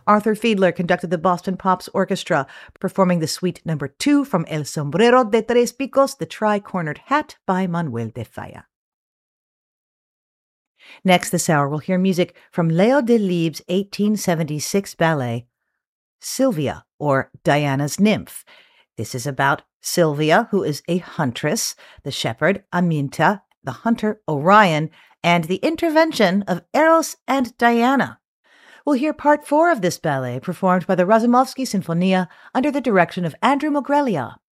Arthur Fiedler conducted the Boston Pops Orchestra, performing the Suite No. 2 from El Sombrero de Tres Picos, The Tri-Cornered Hat by Manuel de Falla. Next this hour, we'll hear music from Leo Delibes' 1876 ballet, Sylvia, or Diana's Nymph. This is about Sylvia, who is a huntress, the shepherd, Aminta, the hunter, Orion, and the intervention of Eros and Diana. We'll hear part 4 of this ballet performed by the Razumovsky Sinfonia under the direction of Andrew Mogrelia.